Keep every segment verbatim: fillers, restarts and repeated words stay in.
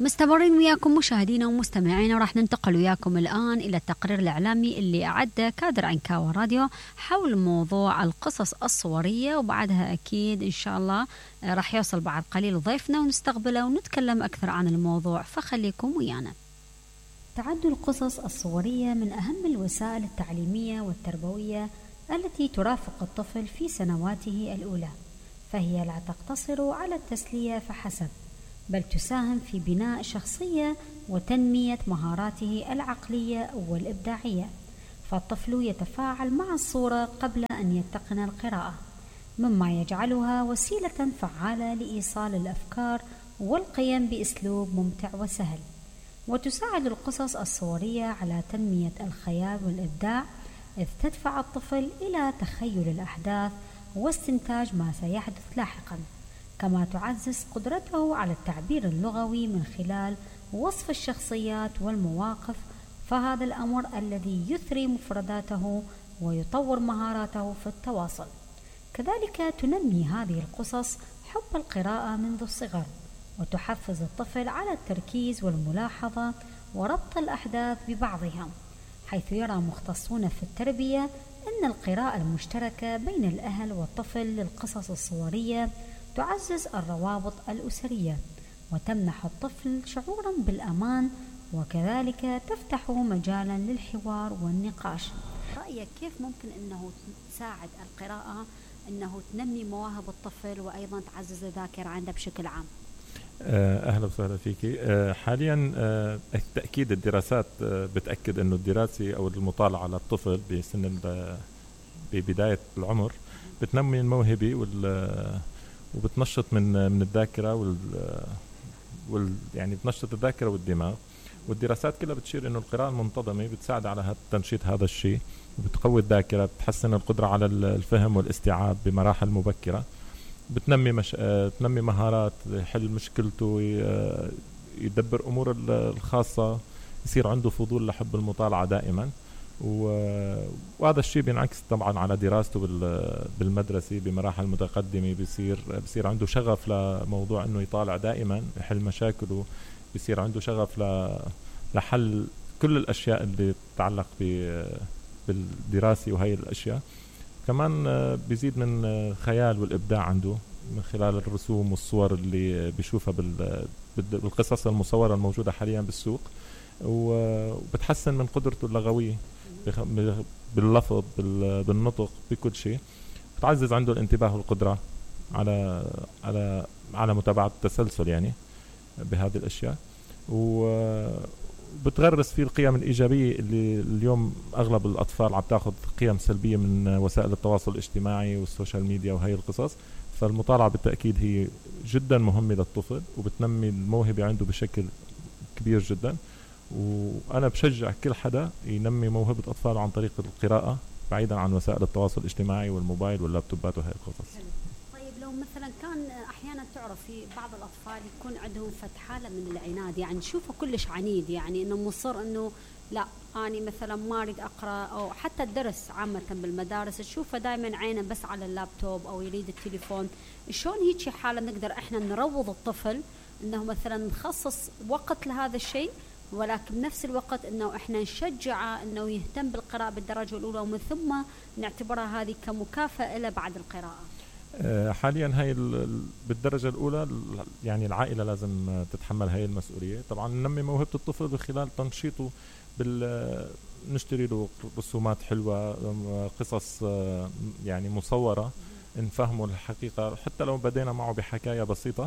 مستمرين وياكم مشاهدينا ومستمعينا، وراح ننتقل وياكم الآن إلى التقرير الإعلامي اللي أعده كادر عنكاوى راديو حول موضوع القصص الصورية، وبعدها أكيد إن شاء الله راح يوصل بعد قليل ضيفنا ونستقبله ونتكلم أكثر عن الموضوع، فخليكم ويانا. تعد القصص الصورية من أهم الوسائل التعليمية والتربوية التي ترافق الطفل في سنواته الأولى، فهي لا تقتصر على التسلية فحسب، بل تساهم في بناء شخصية وتنمية مهاراته العقلية والإبداعية، فالطفل يتفاعل مع الصورة قبل أن يتقن القراءة، مما يجعلها وسيلة فعالة لإيصال الأفكار والقيم بأسلوب ممتع وسهل. وتساعد القصص الصورية على تنمية الخيال والإبداع، إذ تدفع الطفل إلى تخيل الأحداث واستنتاج ما سيحدث لاحقا، كما تعزز قدرته على التعبير اللغوي من خلال وصف الشخصيات والمواقف، فهذا الأمر الذي يثري مفرداته ويطور مهاراته في التواصل. كذلك تنمي هذه القصص حب القراءة منذ الصغر، وتحفز الطفل على التركيز والملاحظة وربط الأحداث ببعضها، حيث يرى مختصون في التربية أن القراءة المشتركة بين الأهل والطفل للقصص الصورية تعزز الروابط الأسرية وتمنح الطفل شعورا بالأمان، وكذلك تفتح مجالا للحوار والنقاش. رأيك كيف ممكن أنه تساعد القراءة أنه تنمي مواهب الطفل وأيضا تعزز الذاكرة عنده بشكل عام؟ أهلا وسهلا فيك. حاليا بالتأكيد الدراسات بتأكد أنه الدراسة أو المطالعة على الطفل بسن ببداية العمر بتنمي الموهبة وال وبتنشط من من الذاكرة وال وال يعني بتنشط الذاكرة والدماغ، والدراسات كلها بتشير إنه القراءة المنتظمة بتساعد على تنشيط هذا الشيء، وبتقوي الذاكرة، بتحسن القدرة على الفهم والاستيعاب بمراحل مبكرة، بتنمي مش... تنمي مهارات، يحل مشكلته، يدبر أمور الخاصة، يصير عنده فضول لحب المطالعة دائما، و... وهذا الشيء بينعكس طبعا على دراسته بال... بالمدرسة بمراحل متقدمة، بيصير بيصير عنده شغف لموضوع إنه يطالع دائما، يحل مشاكله، بيصير عنده شغف ل... لحل كل الأشياء اللي تتعلق ب... بالدراسة وهي الأشياء. كمان بيزيد من الخيال والإبداع عنده من خلال الرسوم والصور اللي بيشوفها بال... بالقصص المصورة الموجودة حاليا بالسوق، وبتحسن من قدرته اللغوية باللفظ بالنطق بكل شيء، بتعزز عنده الانتباه والقدرة على على على متابعة التسلسل يعني بهذه الأشياء، وبتغرس فيه القيم الإيجابية اللي اليوم أغلب الأطفال عم تاخذ قيم سلبية من وسائل التواصل الاجتماعي والسوشيال ميديا وهي القصص. فالمطالعة بالتأكيد هي جدا مهمة للطفل وبتنمي الموهبة عنده بشكل كبير جدا، وأنا بشجع كل حدا ينمي موهبة أطفاله عن طريق القراءة بعيدا عن وسائل التواصل الاجتماعي والموبايل واللابتوبات وهي القصص. طيب لو مثلا كان أحيانا تعرف في بعض الأطفال يكون عندهم فتحالة من العناد، يعني تشوفه كلش عنيد، يعني إنه مصر إنه لا أنا مثلا ما أريد أقرأ، أو حتى الدرس عامة بالمدارس تشوفه دائما عينه بس على اللابتوب أو يريد التليفون. شلون هيك حالة نقدر إحنا نروض الطفل إنه مثلا نخصص وقت لهذا الشيء، ولكن بنفس الوقت إنه إحنا نشجعه إنه يهتم بالقراءة بالدرجة الأولى ومن ثم نعتبرها هذه كمكافأة له بعد القراءة؟ حاليا هاي بالدرجة الأولى يعني العائلة لازم تتحمل هاي المسؤولية. طبعا ننمي موهبة الطفل بخلال تنشيطه بال نشتري له رسومات حلوة، قصص يعني مصورة نفهمه الحقيقة، حتى لو بدينا معه بحكاية بسيطة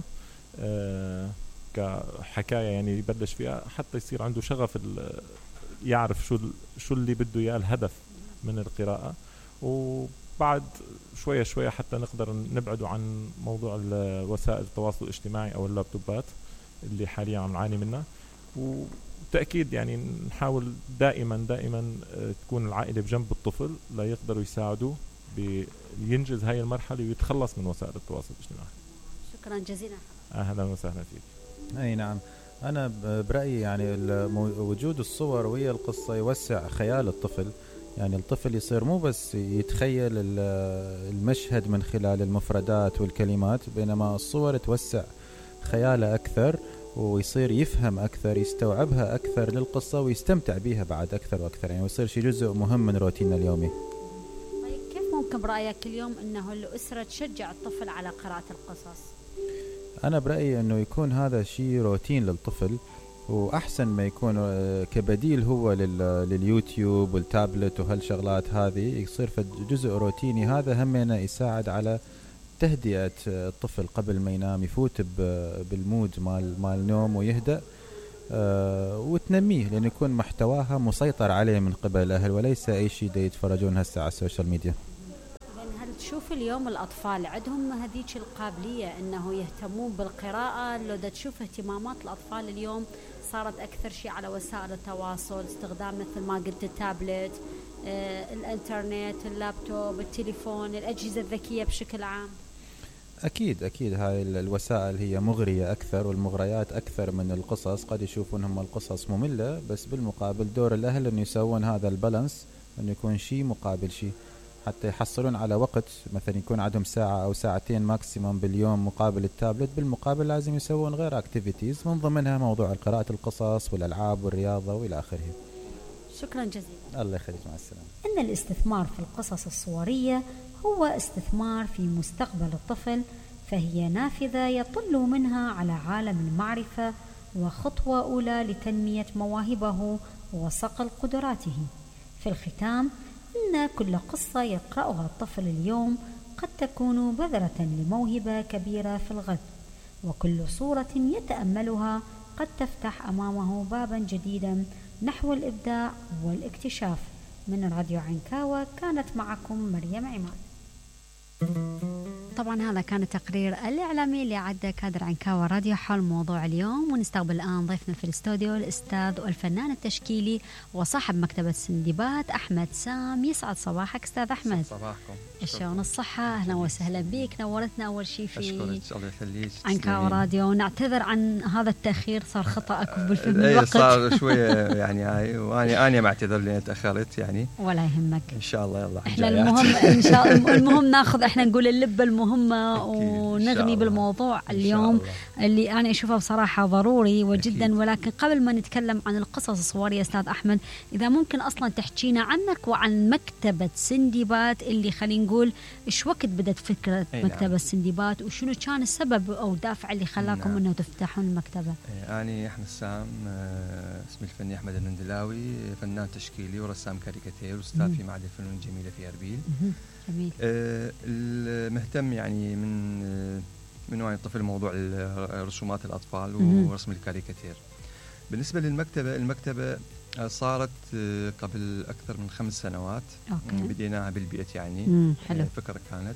كحكاية يعني يبلش فيها حتى يصير عنده شغف يعرف شو شو اللي بده اياه الهدف من القراءة، وبعد شوية شوية حتى نقدر نبعده عن موضوع وسائل التواصل الاجتماعي أو اللابتوبات اللي حاليا عم نعاني منها. وتأكيد يعني نحاول دائما دائما تكون العائلة بجنب الطفل لا يقدروا يساعدوا بينجز هاي المرحلة ويتخلص من وسائل التواصل الاجتماعي. شكرا جزيلا. أهلا وسهلا فيك. أي نعم، أنا برأيي يعني وجود الصور وهي القصة يوسع خيال الطفل، يعني الطفل يصير مو بس يتخيل المشهد من خلال المفردات والكلمات، بينما الصور توسع خياله أكثر ويصير يفهم أكثر، يستوعبها أكثر للقصة ويستمتع بيها بعد أكثر وأكثر، يعني ويصير شيء جزء مهم من روتيننا اليومي. طيب كيف ممكن برأيك اليوم أنه الأسرة تشجع الطفل على قراءة القصص؟ أنا برأيي أنه يكون هذا شيء روتين للطفل، وأحسن ما يكون كبديل هو لليوتيوب والتابلت وهالشغلات هذه، يصير في جزء روتيني. هذا همنا يساعد على تهدئة الطفل قبل ما ينام، يفوت بالمود مال مال نوم ويهدأ، أه وتنميه، لأن يكون محتواها مسيطر عليه من قبل الأهل وليس أي شيء دا يتفرجون هسه على السوشيال ميديا. هل تشوف اليوم الأطفال عندهم هذيك القابلية أنه يهتمون بالقراءة؟ لو دا تشوف اهتمامات الأطفال اليوم صارت أكثر شيء على وسائل التواصل، استخدام مثل ما قلت التابلت، آه، الانترنت، اللابتوب، التليفون، الأجهزة الذكية بشكل عام. أكيد أكيد هاي الوسائل هي مغرية أكثر والمغريات أكثر من القصص. قد يشوفونهم القصص مملة، بس بالمقابل دور الأهل أن يسوون هذا البالانس، أن يكون شيء مقابل شيء، حتى يحصلون على وقت مثلا يكون عندهم ساعة أو ساعتين ماكسيموم باليوم مقابل التابلت. بالمقابل لازم يسوون غير اكتيفيتيز من ضمنها موضوع قراءة القصص والألعاب والرياضة وإلى آخره. شكرا جزيلا. الله يخليك، مع السلامة. إن الاستثمار في القصص الصورية هو استثمار في مستقبل الطفل، فهي نافذة يطل منها على عالم المعرفة وخطوة أولى لتنمية مواهبه وصقل قدراته. في الختام، إن كل قصة يقرأها الطفل اليوم قد تكون بذرة لموهبة كبيرة في الغد، وكل صورة يتأملها قد تفتح أمامه بابا جديدا نحو الإبداع والاكتشاف. من راديو عنكاوة كانت معكم مريم عماد. طبعا هذا كان التقرير الإعلامي اللي عدى كادر عنكاوة راديو حول موضوع اليوم. ونستقبل الآن ضيفنا في الاستوديو الأستاذ والفنان التشكيلي وصاحب مكتبة سندباد أحمد سام. يسعد صباحك أستاذ أحمد. صباحكم. شلون الصحة؟ أهلا وسهلا بك، نورتنا أول شيء في الله يخليك عنكاوة راديو. نعتذر عن هذا التأخير، صار خطأك بالفهم الوقت صار شوية يعني هاي، وأنا أنا معتذر لأني تأخرت يعني. ولا يهمك إن شاء الله. يلا إحنا المهم إن شاء المهم ناخذ إحنا نقول اللبة المهمة ونغني بالموضوع اليوم اللي أنا أشوفه بصراحة ضروري وجدا. أكيد. ولكن قبل ما نتكلم عن القصص الصورية أستاذ أحمد، إذا ممكن أصلا تحكينا عنك وعن مكتبة سندباد اللي خلينا نقول إيش وقت بدأت فكرة مكتبة نعم. سندباد، وشنو كان السبب أو الدافع اللي خلاكم نعم. إنه تفتحون المكتبة؟ أنا أحمد سام، اسمي الفني أحمد المندلاوي، فنان تشكيلي ورسام كاريكاتير وأستاذ في معهد الفنون الجميلة في أربيل. جميل. آه المهتم يعني من آه من وعي الطفل موضوع رسومات الأطفال ورسم الكاريكاتير. بالنسبة للمكتبة، المكتبة صارت آه قبل أكثر من خمس سنوات. أوكي. بديناها بالبيت يعني. حلو. آه فكرة كانت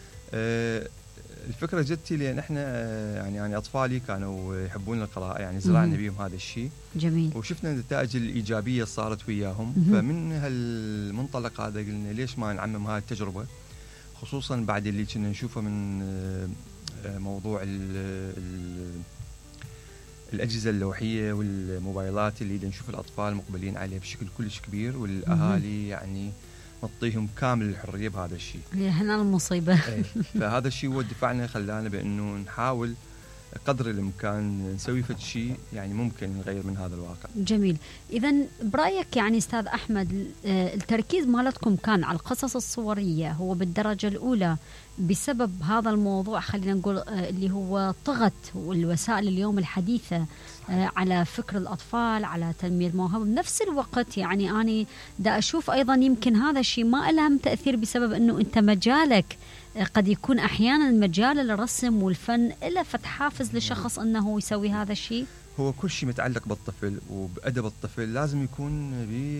آه الفكرة جتي لأن احنا آه يعني يعني أطفالي كانوا يحبون القراءة، يعني زرعنا بيهم هذا الشيء. جميل. وشفنا النتائج الإيجابية صارت وياهم. مم. فمن هالمنطلق هذا قلنا ليش ما نعمم هذه التجربة، خصوصا بعد اللي كنا نشوفه من موضوع ال ال الأجهزة اللوحية والموبايلات اللي نشوف الأطفال مقبلين عليه بشكل كلش كبير، والأهالي يعني نعطيهم كامل الحرية بهذا الشيء. هنا المصيبة. فهذا الشيء هو دفعنا خلانا بأنه نحاول قدر الإمكان نسوي فد شيء يعني ممكن نغير من هذا الواقع. جميل. إذن برأيك يعني أستاذ أحمد التركيز مالتكم كان على القصص الصورية هو بالدرجة الأولى بسبب هذا الموضوع، خلينا نقول اللي هو طغت والوسائل اليوم الحديثة على فكر الأطفال، على تنمية الموهبة. بنفس الوقت يعني أنا دا أشوف أيضا يمكن هذا الشيء ما لهم تأثير بسبب أنه أنت مجالك قد يكون أحيانا مجال الرسم والفن إلا فتح حافز لشخص أنه يسوي هذا الشيء. هو كل شيء متعلق بالطفل وبأدب الطفل لازم يكون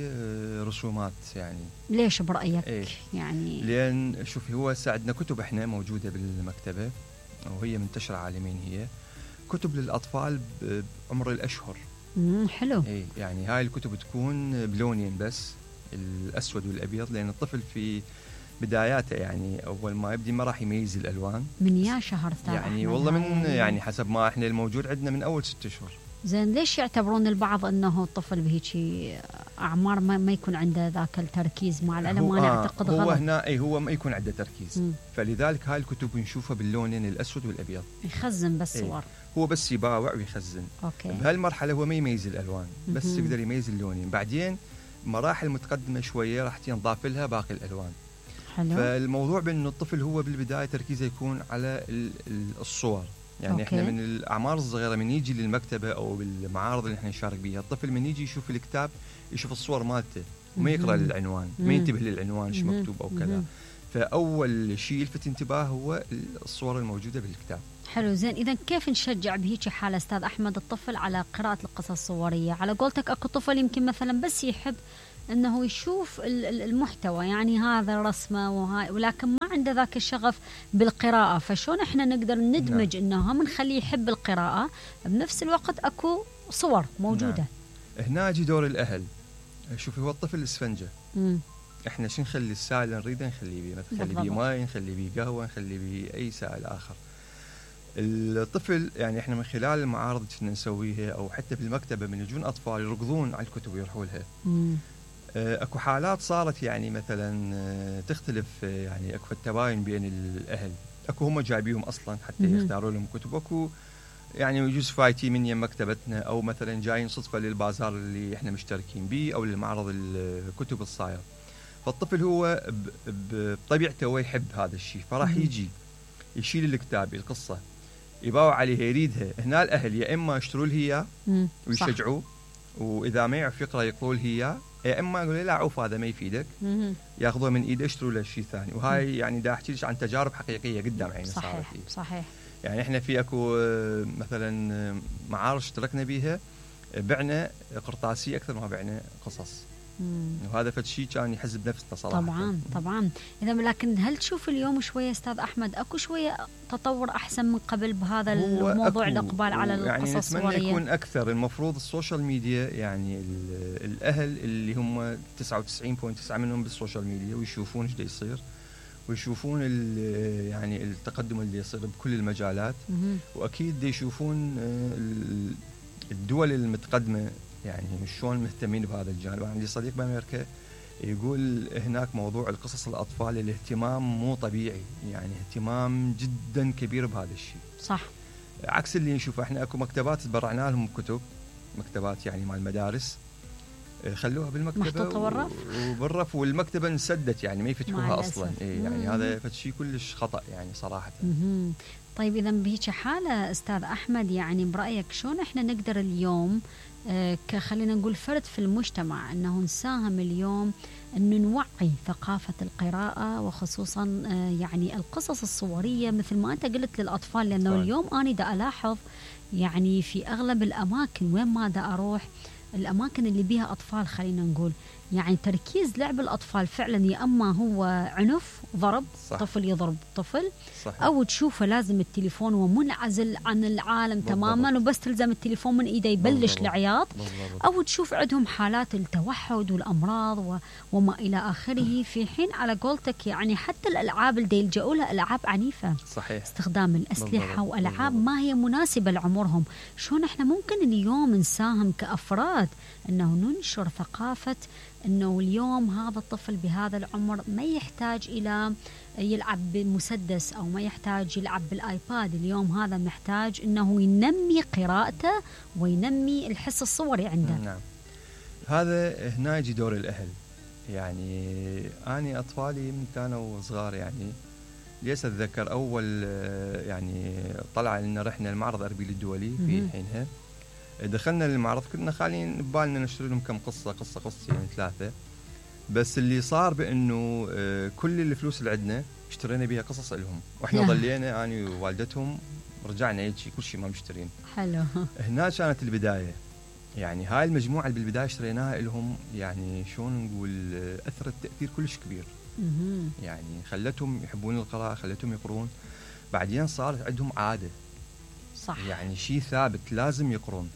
برسومات يعني. ليش برأيك؟ إيه؟ يعني لأن شوفي هو ساعدنا كتب إحنا موجودة بالمكتبة وهي منتشرة عالميا، هي كتب للأطفال بعمر الأشهر. امم حلو. إيه يعني هاي الكتب تكون بلونين بس، الأسود والأبيض، لأن الطفل في بداياته يعني أول ما يبدي ما راح يميز الألوان. من يا شهر يعني والله من يعني حسب ما إحنا الموجود عندنا من أول ست أشهر. زين ليش يعتبرون البعض أنه الطفل بهيجي اعمار ما, ما يكون عنده ذاك التركيز مع العلم. هو انا آه اعتقد هو غلط. هنا اي هو ما يكون عنده تركيز. مم. فلذلك هاي الكتب نشوفها باللونين الاسود والابيض، يخزن بس إيه. صور. هو بس يباوع ويخزن. اوكي. بهالمرحله هو ما يميز الالوان، بس مهم. يقدر يميز اللونين. بعدين مراحل متقدمه شويه راح تنضاف لها باقي الالوان. حلو. فالموضوع بانه الطفل هو بالبدايه تركيزه يكون على ال- ال- الصور. يعني أوكي. احنا من الاعمار الصغيره من يجي للمكتبه او بالمعارض اللي احنا نشارك بها، الطفل من يجي يشوف الكتاب يشوف الصور مالته وما يقرا مهم. العنوان، مم. ما ينتبه للعنوان ايش مهم. مكتوب او كذا. مهم. فاول شيء يلفت انتباه هو الصور الموجوده بالكتاب. حلو زين. اذا كيف نشجع بهيك حاله استاذ احمد الطفل على قراءه القصص الصوريه؟ على قولتك اكو طفل يمكن مثلا بس يحب انه يشوف ال- ال- المحتوى، يعني هذا رسمه وهاي، ولكن ما عنده ذاك الشغف بالقراءه. فشون احنا نقدر ندمج نعم. انه هم نخليه يحب القراءه بنفس الوقت اكو صور موجوده؟ نعم. هنا يجي دور الاهل. شوفي هو الطفل اسفنجه، مم. احنا شو نخلي السائل نريده نخليه بيه، مثلا نخلي بيه بالضبط. ماي، نخلي بيه قهوه، نخلي بيه اي سائل اخر. الطفل يعني احنا من خلال المعارض اللي كنا نسويها او حتى بالمكتبه من يجون اطفال يركضون على الكتب ويروحوا لها. مم. آه، اكو حالات صارت يعني مثلا آه، تختلف، آه، يعني اكو التباين بين الاهل، اكو هم جايبيهم اصلا حتى مهم. يختاروا لهم كتب، اكو يعني يجوز فايتين من يم مكتبتنا او مثلا جايين صدفه للبازار اللي احنا مشتركين به او للمعرض الكتب الصاير. فالطفل هو ب- ب- بطبيعته هو يحب هذا الشيء، فراح مهم. يجي يشيل الكتاب القصه يباوع عليها يريدها. هنا الاهل يا اما يشتروا له اياه مم. صح. ويشجعوه، واذا ما يعرف يقرا يقولوا له اياه، يا اما يقولوا له لا عوف هذا ما يفيدك، مم. ياخذوه من ايده يشتروا له شيء ثاني. وهاي يعني دا احكي لك عن تجارب حقيقيه قدام عيني صارت صحيح لي. صحيح. يعني احنا في اكو آه، مثلا آه، معارض اشتركنا بيها، آه، بعنا قرطاسيه اكثر ما بعنا قصص، مم. وهذا فد شيء كان يحز بنفسنا صراحه. طبعا طبعا. اذا لكن هل تشوف اليوم شويه استاذ احمد اكو شويه تطور احسن من قبل بهذا هو الموضوع، أكو، الاقبال على القصص يعني نتمنى الصوريه؟ يكون اكثر. المفروض السوشيال ميديا يعني ال- الاهل اللي هم تسعة وتسعين فاصلة تسعة منهم بالسوشيال ميديا ويشوفون ايش دا يصير، ويشوفون ال- يعني التقدم اللي يصير بكل المجالات، مهم. واكيد دا يشوفون آه، ال- الدول المتقدمه يعني شلون مهتمين بهذا الجانب. عندي صديق بامريكا يقول هناك موضوع القصص الاطفال الاهتمام مو طبيعي، يعني اهتمام جدا كبير بهذا الشيء، صح. عكس اللي نشوفه احنا. اكو مكتبات تبرعنا لهم كتب، مكتبات يعني مع المدارس، آه، خلوها بالمكتبه محطوطة والرف؟ وبالرف، والمكتبه انسدت يعني ما مع يفتحوها الأسف. اصلا. إيه يعني مم. هذا شيء كلش خطا يعني صراحه. مهم. طيب اذا بهيك حاله استاذ احمد، يعني برايك شلون احنا نقدر اليوم آه، خلينا نقول فرد في المجتمع انه نساهم اليوم انه نوعي ثقافه القراءه، وخصوصا آه، يعني القصص الصوريه مثل ما انت قلت للاطفال، لانه طيب. اليوم انا دا الاحظ يعني في اغلب الاماكن وين ما دا اروح، الاماكن اللي بيها اطفال خلينا نقول يعني تركيز لعب الاطفال فعلا يا اما هو عنف ضرب، صح. طفل يضرب طفل، صحيح. او تشوفه لازم التليفون ومنعزل عن العالم بالضبط. تماما، وبس تلزم التليفون من ايده يبلش بالضبط. العياط، بالضبط. او تشوف عندهم حالات التوحد والامراض و... وما الى اخره. في حين على قولتك يعني حتى الالعاب اللي يلجؤوا لها العاب عنيفه، صحيح. استخدام الاسلحه بالضبط. والعاب بالضبط. ما هي مناسبه لعمرهم. شلون احنا ممكن اليوم نساهم كافراد انه ننشر ثقافه انه اليوم هذا الطفل بهذا العمر ما يحتاج الى يلعب بمسدس او ما يحتاج يلعب بالايباد، اليوم هذا محتاج انه ينمي قراءته وينمي الحس الصوري عنده. نعم. هذا هنا يجي دور الاهل. يعني اني اطفالي من كانوا صغار يعني ليس اتذكر اول آه، يعني طلع لنا رحنا المعرض اربيل الدولي في مهم. حينها، دخلنا للمعرض كنا خالين ببالنا نشتري لهم كم قصه قصه قصتين ثلاثه، بس اللي صار بانه آه، كل الفلوس اللي عندنا اشترينا بها قصص لهم، واحنا يا. ظلينا اني ووالدتهم رجعنا هيك كل شيء ما مشترين. حلو. هنا كانت البدايه. يعني هاي المجموعه اللي بالبدايه اشتريناها لهم يعني شلون نقول آه، اثرت تاثير كلش كبير، مهم. يعني خلتهم يحبون القراءه، خلتهم يقرون. بعدين صارت عندهم عاده، صح. يعني شيء ثابت لازم يقرون.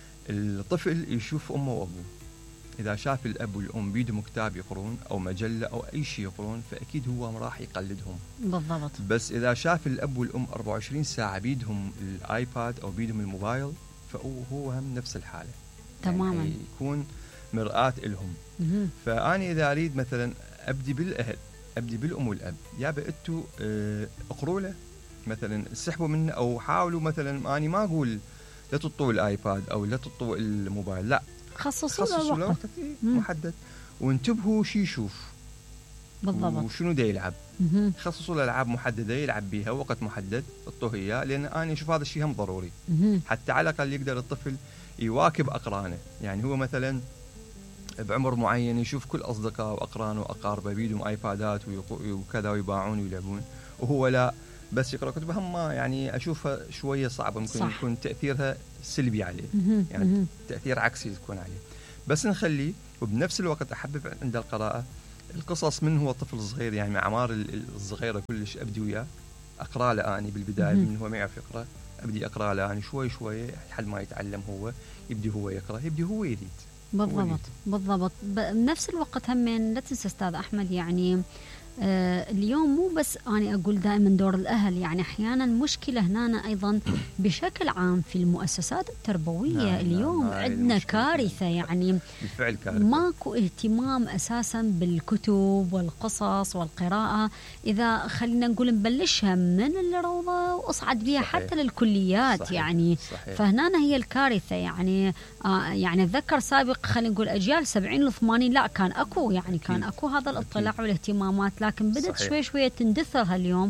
الطفل يشوف امه وابوه، اذا شاف الاب والام بيدهم كتاب يقرون او مجله او اي شيء يقرون فاكيد هو راح يقلدهم. بالضبط. بس اذا شاف الاب والام أربعة وعشرين ساعه بيدهم الايباد او بيدهم الموبايل فهو هم نفس الحاله. تماما. يعني يكون مرآة إلهم. مهم. فأنا إذا أريد مثلا أبدي بالأهل، أبدي بالأم والأب، يابا أنتوا آه، اقروا له مثلا، سحبوا منه أو حاولوا مثلا. أنا ما أقول لا تطوا الآيباد أو لا تطوا الموبايل، لا، خصصوا خصصوا له وقت. وقت مم. محدد، وانتبهوا شي يشوف بالضبط. وشنو دا يلعب. مهم. خصصوا له ألعاب محددة يلعب بيها وقت محدد، اعطوه إياه، لأن أنا أشوف هذا الشيء هم ضروري، مهم. حتى على الأقل يقدر الطفل يواكب أقرانه. يعني هو مثلا بعمر معين يشوف كل أصدقائه وأقرانه وأقاربه بيدهم آيبادات وكذا ويباعون ويلعبون، وهو لا، بس يقرأ كتب. هم يعني أشوفها شوية صعبة، ممكن صح. يكون تأثيرها سلبي عليه، مهم. يعني مهم. تأثير عكسي يكون عليه. بس نخليه، وبنفس الوقت أحبب عند القراءة القصص من هو طفل صغير، يعني مع أعمار الصغيرة كلش أبدي وياه أقرأ له أني بالبداية مهم. من هو ما يعرف يقرأ، أبدي أقرأ له أني شوي شوي لحد ما يتعلم هو، يبدي هو يقرأ، يبدي هو يريد. بالضبط بالضبط. بنفس الوقت هم لا تنسى أستاذ أحمد، يعني آه اليوم مو بس أنا أقول دائما دور الأهل، يعني أحيانا مشكلة هنا أيضا بشكل عام في المؤسسات التربوية. نعم، اليوم نعم، عندنا كارثة، يعني بالفعل كارثة. ماكو اهتمام أساسا بالكتب والقصص والقراءة. إذا خلينا نقول نبلشها من الروضة وأصعد بها صحيح. حتى للكليات. صحيح. يعني صحيح. فهنا هي الكارثة. يعني آه يعني أتذكر سابق خلينا نقول أجيال سبعين وثمانين لا كان أكو، يعني كان أكيد. أكو هذا الاطلاع أكيد. والاهتمامات، لكن بدأت صحيح. شوي شوية تندثر هاليوم.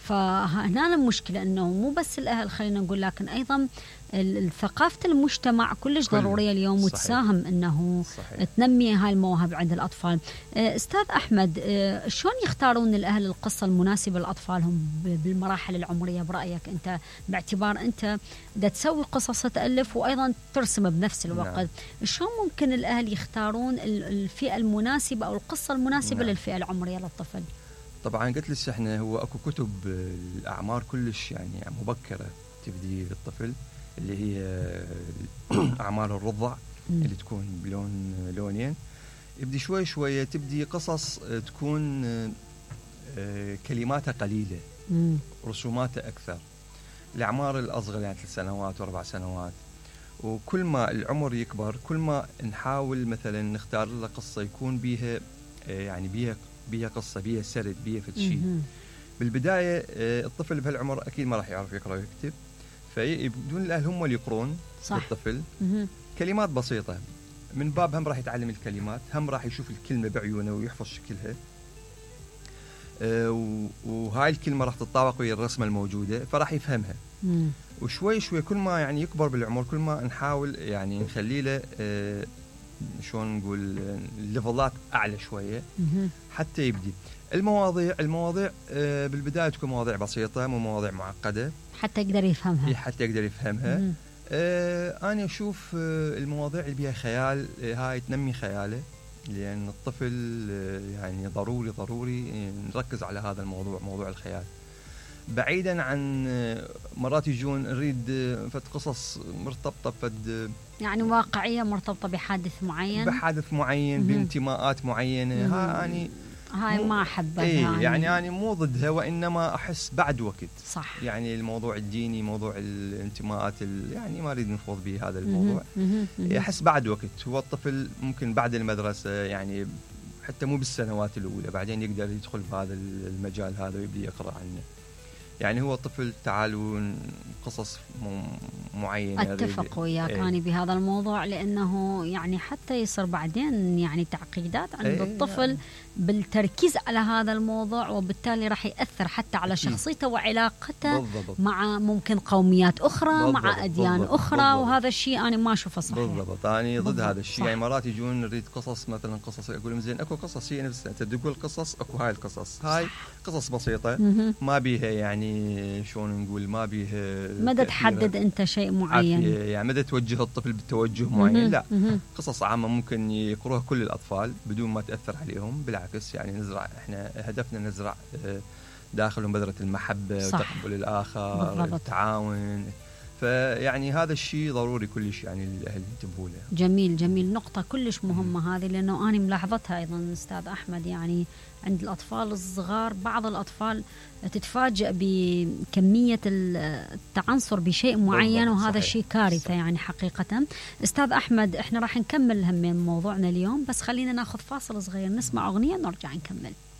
فهنا المشكلة أنه مو بس الأهل خلينا نقول، لكن أيضا ثقافة المجتمع كلش كل. ضرورية اليوم، صحيح. وتساهم أنه صحيح. تنمي هاي المواهب عند الأطفال. أستاذ أحمد، شلون يختارون الأهل القصة المناسبة لأطفالهم بالمراحل العمرية برأيك أنت، باعتبار أنت دا تسوي قصص تألف وأيضا ترسم بنفس الوقت؟ نعم. شلون ممكن الأهل يختارون الفئة المناسبة أو القصة المناسبة نعم. للفئة العمرية للطفل؟ طبعا قلت لك احنا هو اكو كتب الاعمار كلش يعني مبكره تبدي للطفل، اللي هي اعمار الرضع مم. اللي تكون بلون لونين، يبدي شوي شويه تبدي قصص تكون كلماتها قليله، مم. رسوماتها اكثر. الاعمار الاصغر يعني ثلاث سنوات واربع سنوات، وكل ما العمر يكبر كل ما نحاول مثلا نختار له قصه يكون بيها يعني بيها بيها قصة، بيها سرد، بيها فتشي. بالبداية الطفل بهالعمر أكيد ما راح يعرف يقرأ ويكتب، فيبدون الأهل هم اللي يقرون للطفل كلمات بسيطة، من باب هم راح يتعلم الكلمات، هم راح يشوف الكلمة بعيونه ويحفظ شكلها، وهاي الكلمة راح تتطابق ويا الرسمة الموجودة فراح يفهمها. مم. وشوي شوي كل ما يعني يكبر بالعمر كل ما نحاول يعني نخلي له آه شلون نقول الليفلات أعلى شوية حتى يبدي. المواضيع المواضيع آه بالبداية تكون مواضيع بسيطة، مو مواضيع معقدة، حتى يقدر يفهمها. حتى يقدر يفهمها. آه أنا أشوف آه المواضيع اللي بيها خيال آه هاي تنمي خياله، لأن الطفل آه يعني ضروري ضروري نركز على هذا الموضوع، موضوع الخيال. بعيدا عن مرات يجون نريد فد قصص مرتبطة فد يعني واقعية مرتبطة بحادث معين، بحادث معين، بانتماءات معينة. ها أني هاي ما أحبها. ايه يعني, يعني أنا مو ضدها، وإنما أحس بعد وقت. صح. يعني الموضوع الديني، موضوع الانتماءات يعني ما أريد نفوض به هذا الموضوع. أحس بعد وقت، هو الطفل ممكن بعد المدرسة يعني حتى مو بالسنوات الأولى بعدين يقدر يدخل بهذا المجال هذا ويبدي يقرأ عنه. يعني هو طفل تعالوا قصص معينة. أتفق وياك أنا ايه. بهذا الموضوع، لأنه يعني حتى يصير بعدين يعني تعقيدات عند ايه الطفل يعني. بالتركيز على هذا الموضوع، وبالتالي راح يأثر حتى على شخصيته وعلاقته بالضبط. مع ممكن قوميات أخرى بالضبط. مع أديان بالضبط. أخرى بالضبط. وهذا الشيء أنا ما أشوفه صحيح. بالضبط. أنا ضد هذا الشيء. يعني مرات يجون نريد قصص مثلا قصص، أقول زين أكو قصص هي نفسها تقول قصص، أكو هاي القصص هاي قصص بسيطة مه. ما بيها يعني شلون نقول ما بيه مدى تحدد انت شيء معين، يعني مدى توجه الطفل بالتوجه معين، لا قصص عامة ممكن يقروها كل الأطفال بدون ما تأثر عليهم. بالعكس يعني نزرع، احنا هدفنا نزرع داخلهم بذرة المحبة وتقبل الآخر، بالضبط. التعاون. فيعني هذا الشيء ضروري كلش يعني الاهل ينتبهوا له. جميل جميل، نقطة كلش مهمة هذه، لأنه أنا ملاحظتها أيضا أستاذ أحمد، يعني عند الأطفال الصغار بعض الأطفال تتفاجأ بكمية التعنصر بشيء معين، وهذا الشيء كارثة يعني حقيقة. أستاذ أحمد احنا راح نكمل هم من موضوعنا اليوم، بس خلينا ناخذ فاصل صغير نسمع أغنية نرجع نكمل.